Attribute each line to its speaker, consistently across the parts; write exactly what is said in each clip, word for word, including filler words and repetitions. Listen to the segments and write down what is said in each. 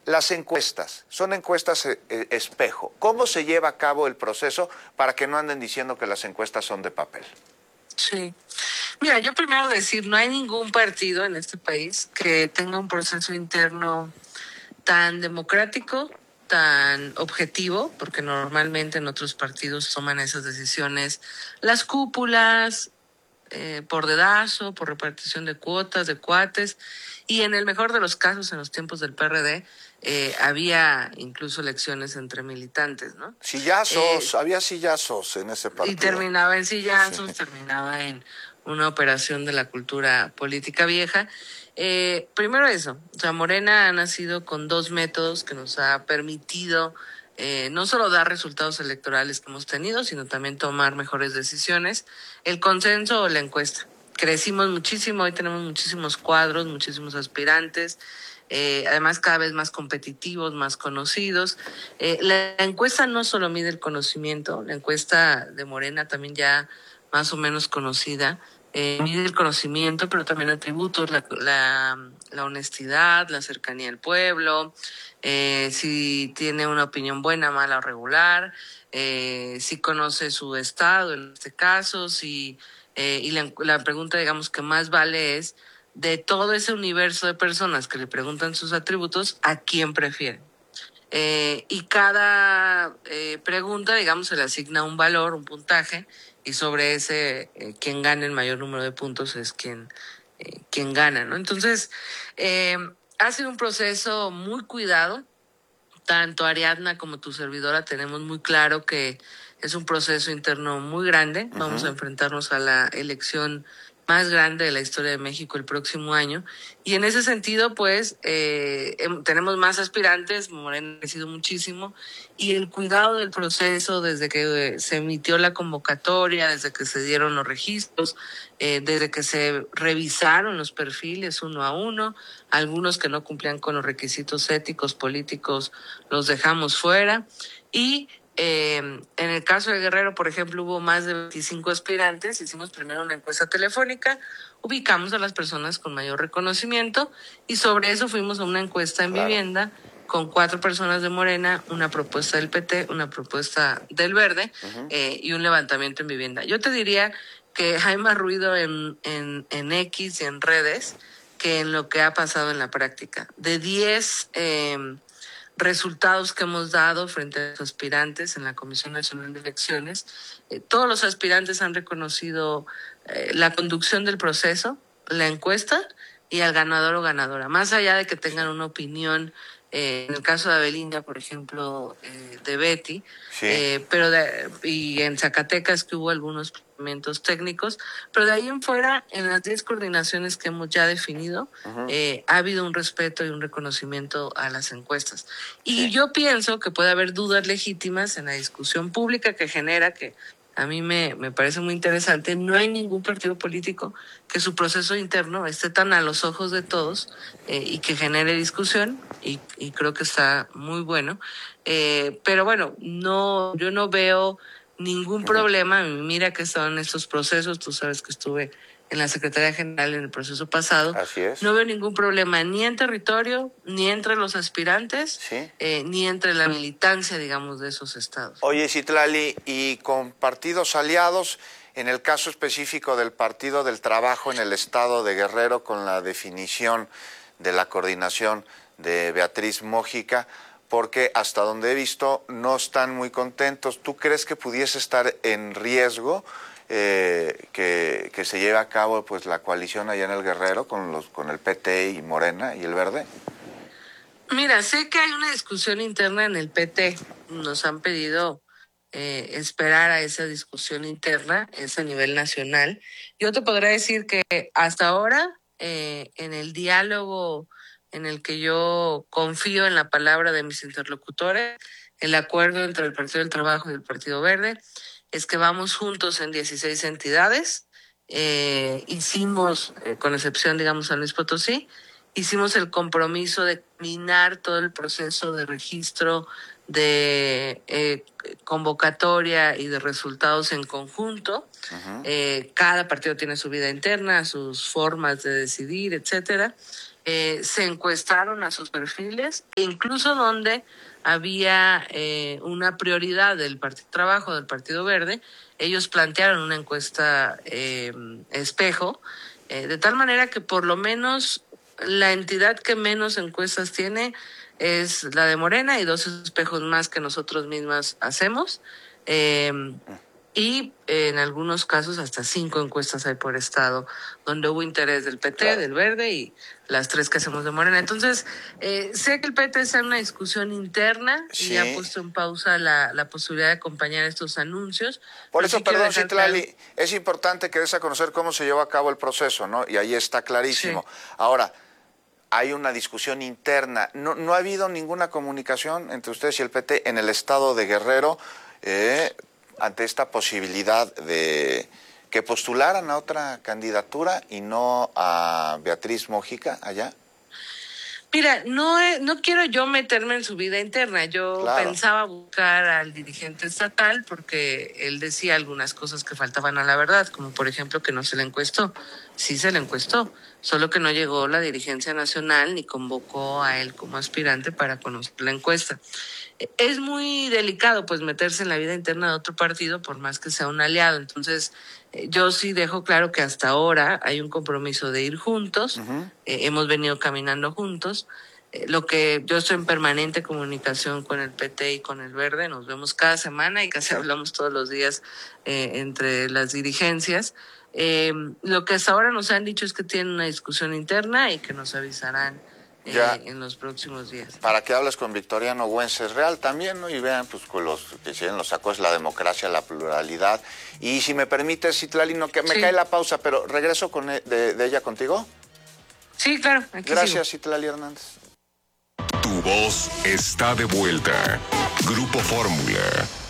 Speaker 1: Las encuestas, son encuestas eh, eh, espejo. ¿Cómo se lleva a cabo el proceso para que no anden diciendo que las encuestas son de papel?
Speaker 2: Sí. Mira, yo primero decir, no hay ningún partido en este país que tenga un proceso interno tan democrático, tan objetivo, porque normalmente en otros partidos toman esas decisiones las cúpulas, eh, por dedazo, por repartición de cuotas, de cuates, y en el mejor de los casos, en los tiempos del P R D, eh, había incluso elecciones entre militantes, ¿no?
Speaker 1: Sillazos,
Speaker 2: Eh,
Speaker 1: había sillazos en ese
Speaker 2: y
Speaker 1: partido.
Speaker 2: terminaba en sillazos,
Speaker 1: Sí.
Speaker 2: terminaba en una operación de la cultura política vieja. Eh, primero eso, o sea, Morena ha nacido con dos métodos que nos ha permitido eh, no solo dar resultados electorales que hemos tenido, sino también tomar mejores decisiones, el consenso o la encuesta. Crecimos muchísimo, hoy tenemos muchísimos cuadros, muchísimos aspirantes, eh, además cada vez más competitivos, más conocidos. Eh, la encuesta no solo mide el conocimiento, la encuesta de Morena también ya más o menos conocida, eh, mide el conocimiento, pero también atributos, la, la, la honestidad, la cercanía al pueblo, eh, si tiene una opinión buena, mala o regular, eh, si conoce su estado en este caso, si, eh, y la, la pregunta, digamos, que más vale es, de todo ese universo de personas que le preguntan sus atributos, ¿a quién prefieren? Eh, y cada eh, pregunta, digamos, se le asigna un valor, un puntaje, y sobre ese, eh, quien gane el mayor número de puntos es quien, eh, quien gana, ¿no? Entonces, eh, ha sido un proceso muy cuidado. Tanto Ariadna como tu servidora tenemos muy claro que es un proceso interno muy grande. Uh-huh. Vamos a enfrentarnos a la elección más grande de la historia de México el próximo año. Y en ese sentido, pues, eh, tenemos más aspirantes, Morena ha crecido muchísimo, y el cuidado del proceso desde que se emitió la convocatoria, desde que se dieron los registros, eh, desde que se revisaron los perfiles uno a uno, algunos que no cumplían con los requisitos éticos, políticos, los dejamos fuera, y Eh, en el caso de Guerrero, por ejemplo, hubo más de veinticinco aspirantes. Hicimos primero una encuesta telefónica, ubicamos a las personas con mayor reconocimiento y sobre eso fuimos a una encuesta en claro. vivienda con cuatro personas de Morena, una propuesta del P T, una propuesta del Verde uh-huh. eh, y un levantamiento en vivienda. Yo te diría que hay más ruido en, en, en X y en redes que en lo que ha pasado en la práctica. De diez... Eh, resultados que hemos dado frente a los aspirantes en la Comisión Nacional de Elecciones. Eh, todos los aspirantes han reconocido eh, la conducción del proceso, la encuesta y al ganador o ganadora. Más allá de que tengan una opinión, eh, en el caso de Abelinda, por ejemplo, eh, de Betty, sí. eh, pero de, y en Zacatecas que hubo algunos procedimientos técnicos, pero de ahí en fuera, en las diez coordinaciones que hemos ya definido, uh-huh. eh, ha habido un respeto y un reconocimiento a las encuestas. Y sí. yo pienso que puede haber dudas legítimas en la discusión pública que genera, que a mí me, me parece muy interesante, no hay ningún partido político que su proceso interno esté tan a los ojos de todos eh, y que genere discusión, y, y creo que está muy bueno. Eh, pero bueno, no, yo no veo ningún problema. Mira que estaban estos procesos, tú sabes que estuve en la Secretaría General en el proceso pasado.
Speaker 1: Así es.
Speaker 2: No veo ningún problema ni en territorio, ni entre los aspirantes,
Speaker 1: ¿sí?
Speaker 2: eh, ni entre la militancia, digamos, de esos estados.
Speaker 1: Oye, Citlali, y con partidos aliados, en el caso específico del Partido del Trabajo en el estado de Guerrero, con la definición de la coordinación de Beatriz Mójica, porque hasta donde he visto no están muy contentos. ¿Tú crees que pudiese estar en riesgo eh, que, que se lleve a cabo pues la coalición allá en el Guerrero con, los, con el P T y Morena y el Verde?
Speaker 2: Mira, sé que hay una discusión interna en el P T. Nos han pedido eh, esperar a esa discusión interna, es a nivel nacional. Yo te podría decir que hasta ahora, eh, en el diálogo en el que yo confío en la palabra de mis interlocutores, el acuerdo entre el Partido del Trabajo y el Partido Verde, es que vamos juntos en dieciséis entidades. Eh, hicimos, eh, con excepción, digamos, San Luis Potosí, hicimos el compromiso de terminar todo el proceso de registro, de eh, convocatoria y de resultados en conjunto. Uh-huh. Eh, cada partido tiene su vida interna, sus formas de decidir, etcétera. eh, se encuestaron a sus perfiles, e incluso donde había eh, una prioridad del Partido Trabajo, del Partido Verde, ellos plantearon una encuesta eh, espejo, eh, de tal manera que por lo menos la entidad que menos encuestas tiene es la de Morena y dos espejos más que nosotros mismas hacemos. Eh, y eh, en algunos casos hasta cinco encuestas hay por estado donde hubo interés del P T, claro, del Verde y las tres que hacemos de Morena. Entonces, eh, sé que el P T está en una discusión interna, sí, y ha puesto en pausa la, la posibilidad de acompañar estos anuncios.
Speaker 1: Por eso, sí, perdón, Citlali, claro, es importante que des a conocer cómo se llevó a cabo el proceso, ¿no? Y ahí está clarísimo. Sí. Ahora, hay una discusión interna. No, no ha habido ninguna comunicación entre ustedes y el P T en el estado de Guerrero eh, ante esta posibilidad de que postularan a otra candidatura y no a Beatriz Mójica allá.
Speaker 2: Mira, no, no quiero yo meterme en su vida interna. Yo claro. pensaba buscar al dirigente estatal porque él decía algunas cosas que faltaban a la verdad, como por ejemplo que no se le encuestó. Sí se le encuestó, solo que no llegó la dirigencia nacional ni convocó a él como aspirante para conocer la encuesta. Es muy delicado pues meterse en la vida interna de otro partido por más que sea un aliado. Entonces yo sí dejo claro que hasta ahora hay un compromiso de ir juntos, uh-huh. eh, hemos venido caminando juntos. Eh, lo que yo estoy en permanente comunicación con el P T y con el Verde, nos vemos cada semana y casi hablamos todos los días eh, entre las dirigencias. Eh, lo que hasta ahora nos han dicho es que tienen una discusión interna y que nos avisarán eh, ya en los próximos días.
Speaker 1: Para que hables con Victoriano Wences-Real también, ¿no? Y vean, pues, con los que siguen los sacos, la democracia, la pluralidad. Y si me permites, Citlali, no, que me sí. cae la pausa, pero regreso con de, de ella contigo.
Speaker 2: Sí, claro. Aquí
Speaker 1: Gracias, sigo. Citlali Hernández.
Speaker 3: Tu voz está de vuelta. Grupo Fórmula.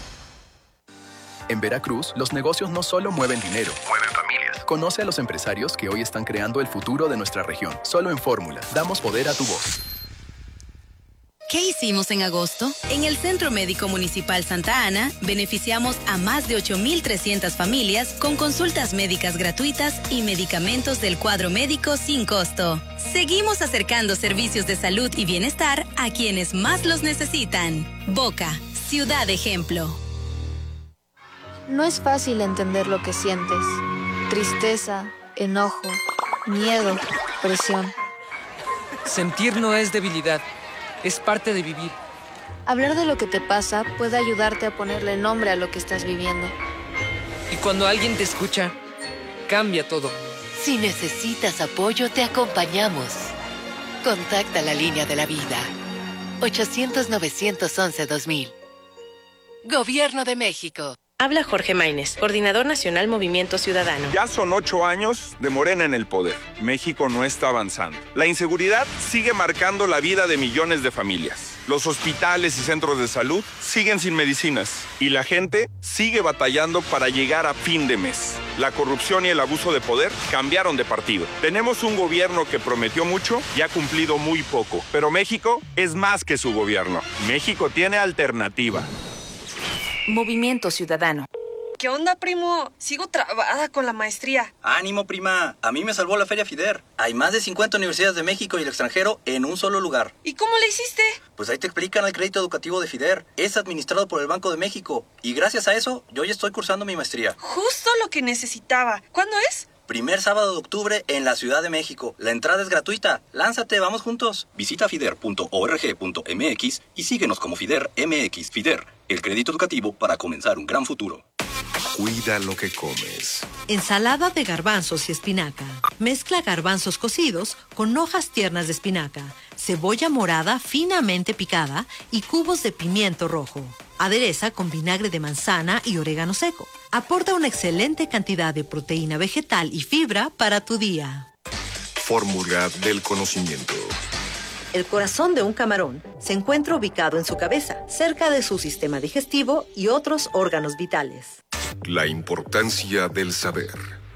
Speaker 4: En Veracruz, los negocios no solo mueven dinero,
Speaker 3: mueven familias.
Speaker 4: Conoce a los empresarios que hoy están creando el futuro de nuestra región. Solo en Fórmula, damos poder a tu voz.
Speaker 5: ¿Qué hicimos en agosto? En el Centro Médico Municipal Santa Ana, beneficiamos a más de ocho mil trescientas familias con consultas médicas gratuitas y medicamentos del cuadro médico sin costo. Seguimos acercando servicios de salud y bienestar a quienes más los necesitan. Boca, ciudad ejemplo.
Speaker 6: No es fácil entender lo que sientes. Tristeza, enojo, miedo, presión.
Speaker 7: Sentir no es debilidad, es parte de vivir.
Speaker 6: Hablar de lo que te pasa puede ayudarte a ponerle nombre a lo que estás viviendo.
Speaker 7: Y cuando alguien te escucha, cambia todo.
Speaker 8: Si necesitas apoyo, te acompañamos. Contacta la línea de la vida. ochocientos, novecientos once, dos mil. Gobierno de México.
Speaker 9: Habla Jorge Maínez, Coordinador Nacional Movimiento Ciudadano.
Speaker 10: Ya son ocho años de Morena en el poder. México no está avanzando. La inseguridad sigue marcando la vida de millones de familias. Los hospitales y centros de salud siguen sin medicinas. Y la gente sigue batallando para llegar a fin de mes. La corrupción y el abuso de poder cambiaron de partido. Tenemos un gobierno que prometió mucho y ha cumplido muy poco. Pero México es más que su gobierno. México tiene alternativa.
Speaker 11: Movimiento Ciudadano.
Speaker 12: ¿Qué onda, primo? Sigo trabada con la maestría.
Speaker 13: ¡Ánimo, prima! A mí me salvó la Feria FIDER. Hay más de cincuenta universidades de México y el extranjero en un solo lugar.
Speaker 12: ¿Y cómo le hiciste?
Speaker 13: Pues ahí te explican el crédito educativo de FIDER. Es administrado por el Banco de México. Y gracias a eso, yo ya estoy cursando mi maestría.
Speaker 12: Justo lo que necesitaba. ¿Cuándo es?
Speaker 13: Primer sábado de octubre en la Ciudad de México. La entrada es gratuita. Lánzate, vamos juntos. Visita fider punto org punto mx y síguenos como FIDER M X. FIDER, el crédito educativo para comenzar un gran futuro.
Speaker 3: Cuida lo que comes.
Speaker 14: Ensalada de garbanzos y espinaca. Mezcla garbanzos cocidos con hojas tiernas de espinaca, cebolla morada finamente picada y cubos de pimiento rojo. Adereza con vinagre de manzana y orégano seco. Aporta una excelente cantidad de proteína vegetal y fibra para tu día.
Speaker 3: Fórmula del conocimiento.
Speaker 14: El corazón de un camarón se encuentra ubicado en su cabeza, cerca de su sistema digestivo y otros órganos vitales.
Speaker 3: La importancia del saber.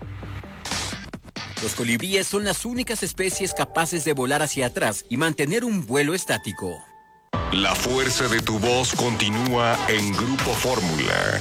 Speaker 15: Los colibríes son las únicas especies capaces de volar hacia atrás y mantener un vuelo estático.
Speaker 3: La fuerza de tu voz continúa en Grupo Fórmula.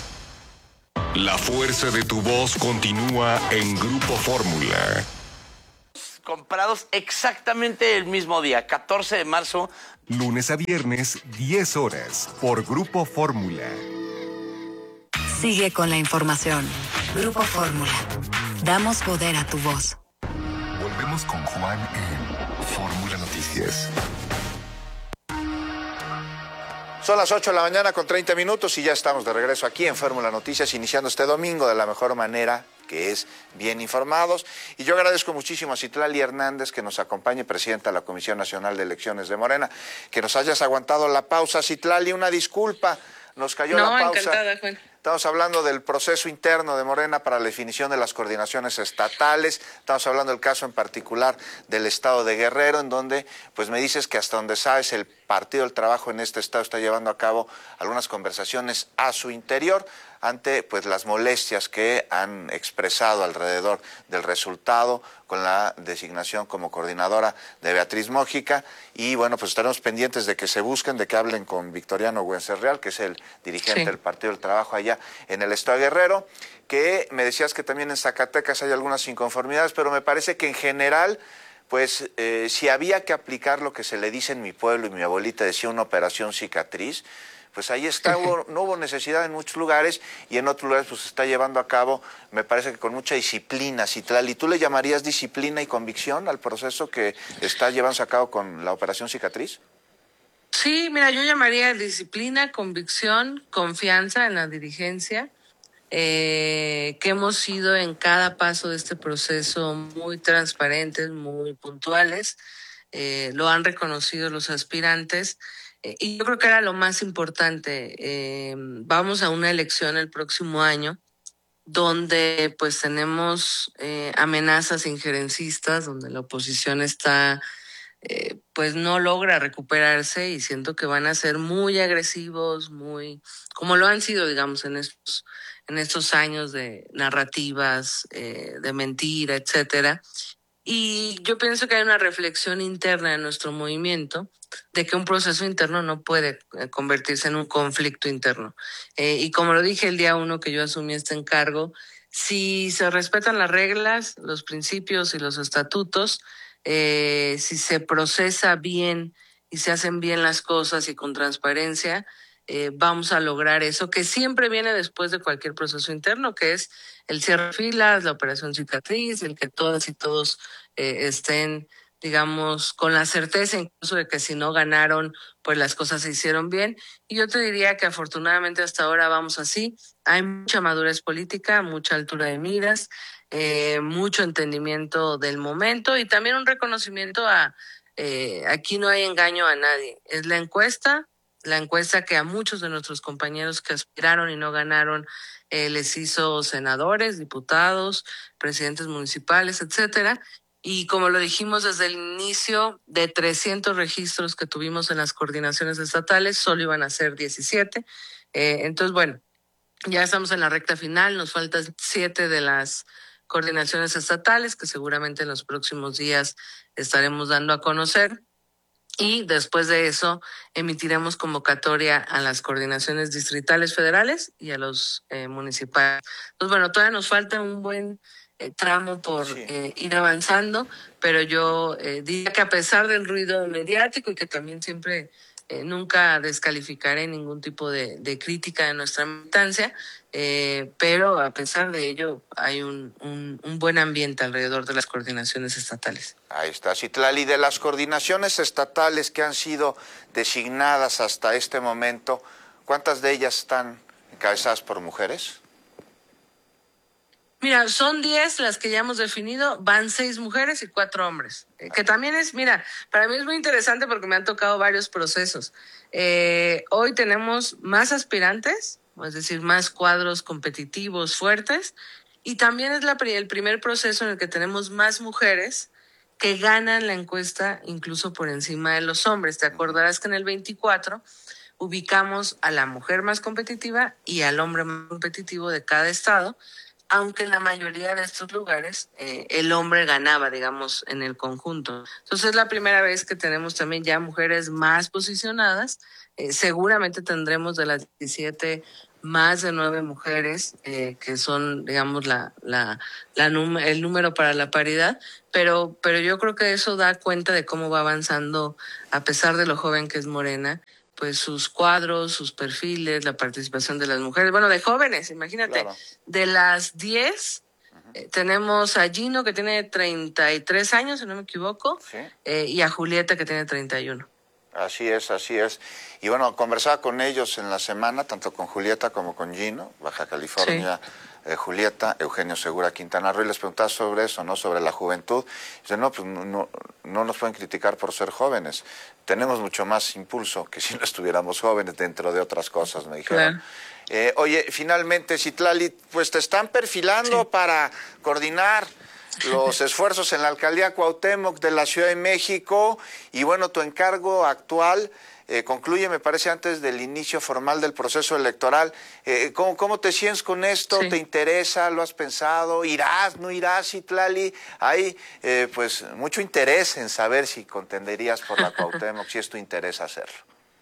Speaker 3: La fuerza de tu voz continúa en Grupo Fórmula.
Speaker 16: comprados exactamente el mismo día, catorce de marzo.
Speaker 3: Lunes a viernes, diez horas, por Grupo Fórmula.
Speaker 5: Sigue con la información. Grupo Fórmula. Damos poder a tu voz.
Speaker 3: Volvemos con Juan en Fórmula Noticias.
Speaker 1: Son las ocho de la mañana con treinta minutos y ya estamos de regreso aquí en Fórmula Noticias, iniciando este domingo de la mejor manera, que es bien informados. Y yo agradezco muchísimo a Citlali Hernández, que nos acompañe, presidenta de la Comisión Nacional de Elecciones de Morena, que nos hayas aguantado la pausa. Citlali, una disculpa, nos cayó
Speaker 2: no,
Speaker 1: la pausa.
Speaker 2: Encantada, Juan.
Speaker 1: Estamos hablando del proceso interno de Morena para la definición de las coordinaciones estatales. Estamos hablando del caso en particular del estado de Guerrero, en donde pues me dices que hasta donde sabes el Partido del Trabajo en este estado está llevando a cabo algunas conversaciones a su interior ante pues las molestias que han expresado alrededor del resultado con la designación como coordinadora de Beatriz Mójica. Y bueno, pues estaremos pendientes de que se busquen, de que hablen con Victoriano Huencerreal, que es el dirigente sí. del Partido del Trabajo allá en el estado de Guerrero, que me decías que también en Zacatecas hay algunas inconformidades, pero me parece que en general, pues eh, si había que aplicar lo que se le dice en mi pueblo, y mi abuelita decía una operación cicatriz, pues ahí está, hubo, no hubo necesidad en muchos lugares, y en otros lugares pues se está llevando a cabo, me parece que con mucha disciplina, Citlali. ¿Tú le llamarías disciplina y convicción al proceso que está llevándose a cabo con la operación cicatriz?
Speaker 2: Sí, mira, yo llamaría disciplina, convicción, confianza en la dirigencia, eh, que hemos sido en cada paso de este proceso muy transparentes, muy puntuales, eh, lo han reconocido los aspirantes, eh, y yo creo que era lo más importante. Eh, vamos a una elección el próximo año, donde pues tenemos eh, amenazas injerencistas, donde la oposición está... Eh, pues no logra recuperarse y siento que van a ser muy agresivos, muy como lo han sido, digamos, en estos, en estos años de narrativas, eh, de mentira, etcétera. Y yo pienso que hay una reflexión interna de nuestro movimiento de que un proceso interno no puede convertirse en un conflicto interno. Eh, y como lo dije el día uno que yo asumí este encargo, si se respetan las reglas, los principios y los estatutos, Eh, si se procesa bien y se hacen bien las cosas y con transparencia, eh, vamos a lograr eso que siempre viene después de cualquier proceso interno, que es el cierre de filas, la operación cicatriz, el que todas y todos eh, estén, digamos, con la certeza incluso de que si no ganaron, pues las cosas se hicieron bien. Y yo te diría que afortunadamente hasta ahora vamos así. Hay mucha madurez política, mucha altura de miras, Eh, mucho entendimiento del momento y también un reconocimiento a eh, aquí no hay engaño a nadie. Es la encuesta, la encuesta que a muchos de nuestros compañeros que aspiraron y no ganaron eh, les hizo senadores, diputados, presidentes municipales, etcétera. Y como lo dijimos desde el inicio, de trescientos registros que tuvimos en las coordinaciones estatales, solo iban a ser diecisiete. Eh, entonces, bueno, ya estamos en la recta final, nos faltan siete de las coordinaciones estatales que seguramente en los próximos días estaremos dando a conocer, y después de eso emitiremos convocatoria a las coordinaciones distritales federales y a los eh, municipales. Entonces, bueno, todavía nos falta un buen eh, tramo por sí. eh, ir avanzando, pero yo eh, diría que a pesar del ruido mediático y que también siempre eh, nunca descalificaré ningún tipo de, de crítica de nuestra militancia, Eh, pero a pesar de ello hay un, un, un buen ambiente alrededor de las coordinaciones estatales.
Speaker 1: Ahí está, Citlali. De las coordinaciones estatales que han sido designadas hasta este momento, ¿cuántas de ellas están encabezadas por mujeres?
Speaker 2: Mira, son diez las que ya hemos definido, van seis mujeres y cuatro hombres, eh, que también es, mira, para mí es muy interesante porque me han tocado varios procesos. Eh, hoy tenemos más aspirantes, es decir, más cuadros competitivos fuertes, y también es la, el primer proceso en el que tenemos más mujeres que ganan la encuesta incluso por encima de los hombres. Te acordarás que en el veinticuatro ubicamos a la mujer más competitiva y al hombre más competitivo de cada estado, aunque en la mayoría de estos lugares eh, el hombre ganaba, digamos, en el conjunto. Entonces es la primera vez que tenemos también ya mujeres más posicionadas. Eh, seguramente tendremos de las diecisiete más de nueve mujeres, eh, que son, digamos, la, la, la num- el número para la paridad, pero, pero yo creo que eso da cuenta de cómo va avanzando, a pesar de lo joven que es Morena, pues sus cuadros, sus perfiles, la participación de las mujeres, bueno, de jóvenes, imagínate,
Speaker 1: Claro.
Speaker 2: de las diez, eh, tenemos a Gino, que tiene treinta y tres años, si no me equivoco,
Speaker 1: Sí.
Speaker 2: eh, y a Julieta, que tiene treinta y uno.
Speaker 1: Así es, así es. Y bueno, conversaba con ellos en la semana, tanto con Julieta como con Gino, Baja California, sí. eh, Julieta, Eugenio Segura, Quintana Roo, y les preguntaba sobre eso, ¿no? Sobre la juventud. Dicen, no, pues no, no nos pueden criticar por ser jóvenes. Tenemos mucho más impulso que si no estuviéramos jóvenes, dentro de otras cosas, me dijeron.
Speaker 2: Claro.
Speaker 1: Eh, oye, finalmente, Citlali, pues te están perfilando sí. para coordinar los esfuerzos en la alcaldía Cuauhtémoc de la Ciudad de México, y bueno, tu encargo actual eh, concluye, me parece, antes del inicio formal del proceso electoral. Eh, ¿cómo, ¿Cómo te sientes con esto? Sí. ¿Te interesa? ¿Lo has pensado? ¿Irás? ¿No irás, Citlali? Hay eh, pues mucho interés en saber si contenderías por la Cuauhtémoc, si es tu interés hacerlo.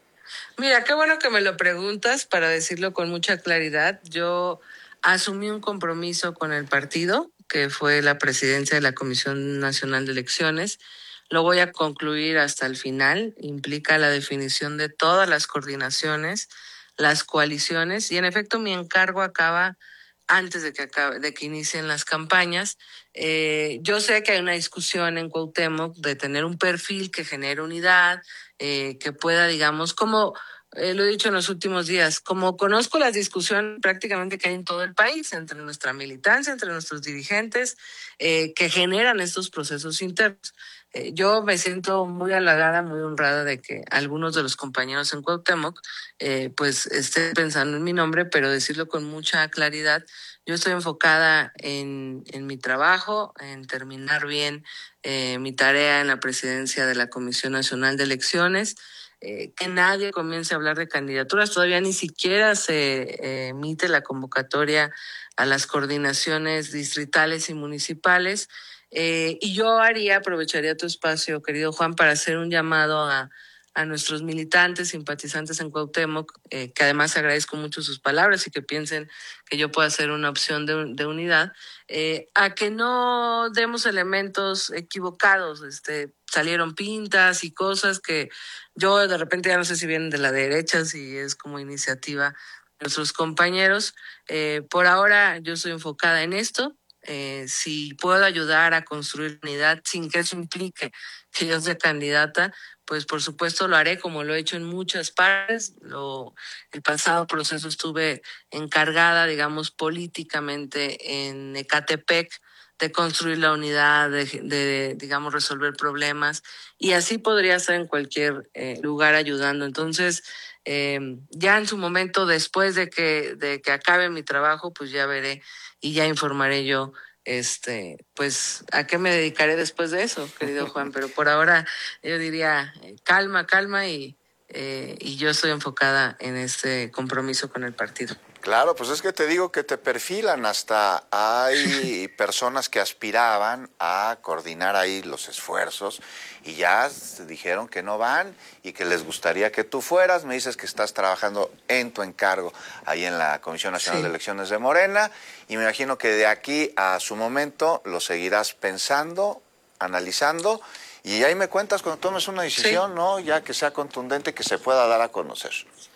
Speaker 2: Mira, qué bueno que me lo preguntas, para decirlo con mucha claridad. Yo asumí un compromiso con el partido, que fue la presidencia de la Comisión Nacional de Elecciones. Lo voy a concluir hasta el final. Implica la definición de todas las coordinaciones, las coaliciones, y en efecto mi encargo acaba antes de que acabe, de que inicien las campañas. Eh, yo sé que hay una discusión en Cuauhtémoc de tener un perfil que genere unidad, eh, que pueda, digamos, como eh, lo he dicho en los últimos días, como conozco las discusiones prácticamente que hay en todo el país, entre nuestra militancia, entre nuestros dirigentes, eh, que generan estos procesos internos. Eh, yo me siento muy halagada, muy honrada de que algunos de los compañeros en Cuauhtémoc eh, pues estén pensando en mi nombre, pero decirlo con mucha claridad, yo estoy enfocada en, en mi trabajo, en terminar bien eh, mi tarea en la presidencia de la Comisión Nacional de Elecciones, eh, que nadie comience a hablar de candidaturas, todavía ni siquiera se eh, emite la convocatoria a las coordinaciones distritales y municipales. Eh, y yo haría, aprovecharía tu espacio, querido Juan, para hacer un llamado a, a nuestros militantes, simpatizantes en Cuauhtémoc, eh, que además agradezco mucho sus palabras y que piensen que yo pueda ser una opción de, de unidad, eh, a que no demos elementos equivocados. Este, salieron pintas y cosas que yo de repente ya no sé si vienen de la derecha, si es como iniciativa de nuestros compañeros. Eh, por ahora yo estoy enfocada en esto. Eh, si puedo ayudar a construir unidad sin que eso implique que yo sea candidata, pues por supuesto lo haré, como lo he hecho en muchas partes. Lo, el pasado proceso estuve encargada, digamos, políticamente en Ecatepec, de construir la unidad, de, de digamos, resolver problemas, y así podría estar en cualquier eh, lugar ayudando. Entonces, eh, ya en su momento, después de que, de que acabe mi trabajo, pues ya veré y ya informaré yo, este, pues, a qué me dedicaré después de eso, querido Juan. Pero por ahora yo diría, calma, calma, y, eh, y yo estoy enfocada en este compromiso con el partido.
Speaker 1: Claro, pues es que te digo que te perfilan, hasta hay personas que aspiraban a coordinar ahí los esfuerzos y ya dijeron que no van y que les gustaría que tú fueras. Me dices que estás trabajando en tu encargo ahí en la Comisión Nacional sí. de Elecciones de Morena, y me imagino que de aquí a su momento lo seguirás pensando, analizando, y ahí me cuentas cuando tomes una decisión, sí. ¿no? Ya que sea contundente, que se pueda dar a conocer.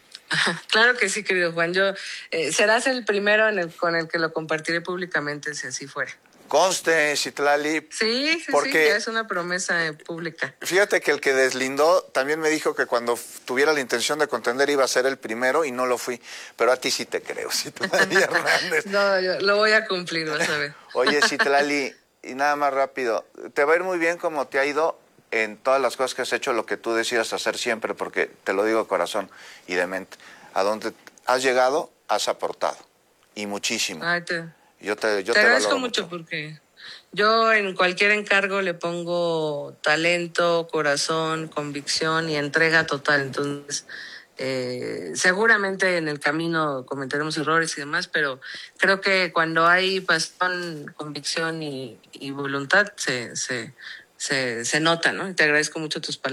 Speaker 2: Claro que sí, querido Juan. Yo eh, serás el primero en el, con el que lo compartiré públicamente, si así fuera.
Speaker 1: Conste, Citlali.
Speaker 2: Sí, sí,
Speaker 1: porque
Speaker 2: sí, ya es una promesa eh, pública.
Speaker 1: Fíjate que el que deslindó también me dijo que cuando tuviera la intención de contender iba a ser el primero, y no lo fui. Pero a ti sí te creo, Citlali Hernández.
Speaker 2: No, yo lo voy a cumplir, vas a ver.
Speaker 1: Oye, Citlali, y nada más rápido, te va a ir muy bien como te ha ido en todas las cosas que has hecho, lo que tú decidas hacer siempre, porque te lo digo de corazón y de mente. A donde has llegado, has aportado, y muchísimo.
Speaker 2: Ay, te,
Speaker 1: yo te, yo
Speaker 2: te,
Speaker 1: te
Speaker 2: agradezco
Speaker 1: mucho,
Speaker 2: mucho porque yo en cualquier encargo le pongo talento, corazón, convicción y entrega total. Entonces, eh, seguramente en el camino cometeremos errores y demás, pero creo que cuando hay pasión, convicción y, y voluntad, se... se Se, se nota, ¿no? Y te agradezco mucho tus palabras.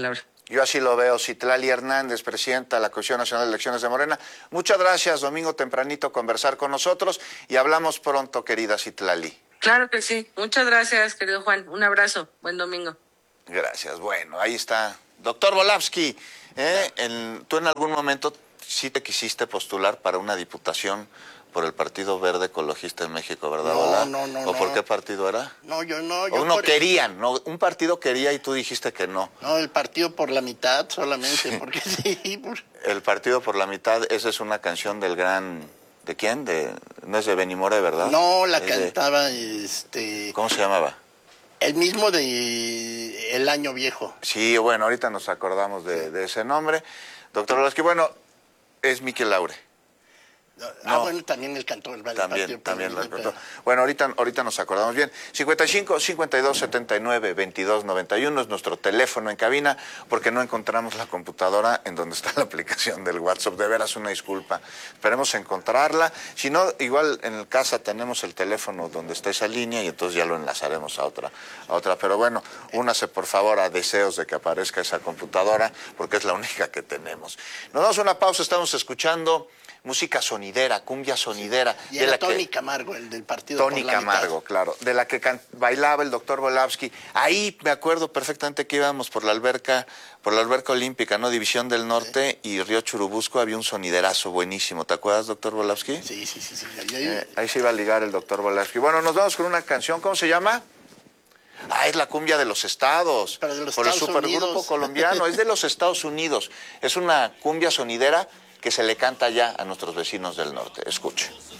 Speaker 1: Yo así lo veo. Citlali Hernández, presidenta de la Comisión Nacional de Elecciones de Morena. Muchas gracias, domingo tempranito, conversar con nosotros y hablamos pronto, querida Citlali.
Speaker 2: Claro que sí. Muchas gracias, querido Juan. Un abrazo. Buen domingo.
Speaker 1: Gracias. Bueno, ahí está. Doctor Volavsky, ¿eh? en, ¿tú en algún momento sí te quisiste postular para una diputación por el Partido Verde Ecologista de México, verdad,
Speaker 17: No,
Speaker 1: Vola?
Speaker 17: no, no,
Speaker 1: ¿O
Speaker 17: no.
Speaker 1: por qué partido era?
Speaker 17: No, yo no.
Speaker 1: O
Speaker 17: Yo
Speaker 1: uno
Speaker 17: por-
Speaker 1: querían, ¿no? Un partido quería y tú dijiste que no.
Speaker 17: No, el partido por la mitad solamente,
Speaker 1: Sí.
Speaker 17: porque sí. Pues,
Speaker 1: El partido por la mitad, esa es una canción del gran... ¿De quién? De, no es de Benimore, ¿verdad?
Speaker 17: no, la
Speaker 1: Es de-
Speaker 17: cantaba este
Speaker 1: ¿Cómo se llamaba?
Speaker 17: el mismo de El Año Viejo.
Speaker 1: Sí, bueno, ahorita nos acordamos de, de ese nombre. Doctor Volavsky, bueno, es Miquel Laure.
Speaker 17: Ah,
Speaker 1: No.
Speaker 17: bueno, también el cantor. Vale,
Speaker 1: También,
Speaker 17: partido por
Speaker 1: también
Speaker 17: la
Speaker 1: lo
Speaker 17: mitad,
Speaker 1: encontró. Bueno, ahorita, ahorita nos acordamos bien. cincuenta y cinco, cincuenta y dos, setenta y nueve, veintidós, noventa y uno es nuestro teléfono en cabina, porque no encontramos la computadora en donde está la aplicación del WhatsApp. De veras, una disculpa. Esperemos encontrarla. Si no, igual en casa tenemos el teléfono donde está esa línea y entonces ya lo enlazaremos a otra. A otra. Pero bueno, únase por favor a deseos de que aparezca esa computadora, porque es la única que tenemos. Nos damos una pausa, estamos escuchando música sonidera, cumbia sonidera.
Speaker 17: Y
Speaker 1: de
Speaker 17: era
Speaker 1: la que-
Speaker 17: Tony Camargo, el del partido
Speaker 1: Tony
Speaker 17: por la
Speaker 1: Camargo,
Speaker 17: mitad.
Speaker 1: claro, de la que can- bailaba el doctor Volavsky. Ahí me acuerdo perfectamente que íbamos por la alberca, por la alberca olímpica, ¿no? División del Norte y Río Churubusco, había un soniderazo buenísimo. ¿Te acuerdas, doctor Volavsky?
Speaker 17: Sí, sí, sí. sí. Ahí- ahí-
Speaker 1: Eh, ahí se iba a ligar el doctor Volavsky. Bueno, nos vamos con una canción, ¿cómo se llama? Ah, es la cumbia de los estados.
Speaker 17: Pero de los
Speaker 1: por el
Speaker 17: Estados
Speaker 1: supergrupo
Speaker 17: Unidos.
Speaker 1: colombiano, es de los Estados Unidos. Es una cumbia sonidera que se le canta ya a nuestros vecinos del norte. Escuche.